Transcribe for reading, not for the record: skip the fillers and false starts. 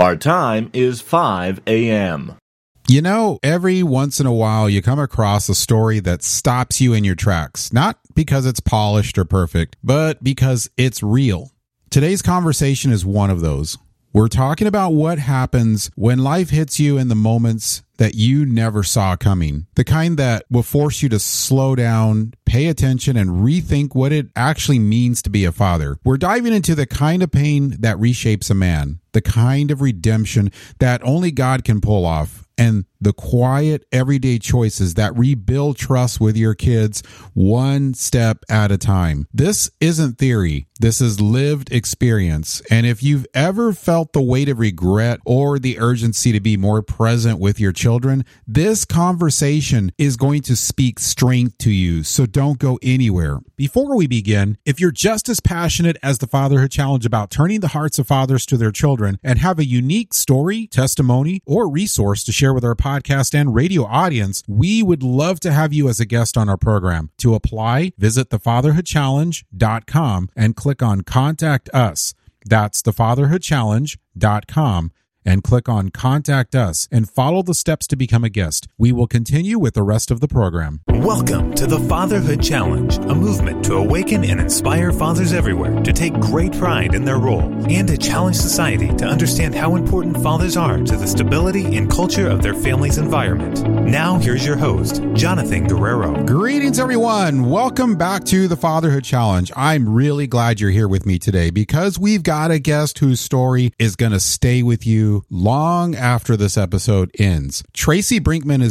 Our time is 5 a.m. You know, every once in a while you come across a story that stops you in your tracks, not because it's polished or perfect, but because it's real. Today's conversation is one of those. We're talking about what happens when life hits you in the moments that you never saw coming. The kind that will force you to slow down, pay attention, and rethink what it actually means to be a father. We're diving into the kind of pain that reshapes a man, the kind of redemption that only God can pull off, and the quiet, everyday choices that rebuild trust with your kids one step at a time. This isn't theory. This is lived experience. And if you've ever felt the weight of regret or the urgency to be more present with your children, this conversation is going to speak strength to you. So don't go anywhere. Before we begin, if you're just as passionate as the Fatherhood Challenge about turning the hearts of fathers to their children and have a unique story, testimony, or resource to share with our podcast and radio audience, we would love to have you as a guest on our program. To apply, visit thefatherhoodchallenge.com and click on Contact Us. That's thefatherhoodchallenge.com and click on Contact Us and follow the steps to become a guest. We will continue with the rest of the program. Welcome to the Fatherhood Challenge, a movement to awaken and inspire fathers everywhere to take great pride in their role and to challenge society to understand how important fathers are to the stability and culture of their family's environment. Now, here's your host, Jonathan Guerrero. Greetings, everyone. Welcome back to the Fatherhood Challenge. I'm really glad you're here with me today because we've got a guest whose story is going to stay with you long after this episode ends. Tracy Brinkman is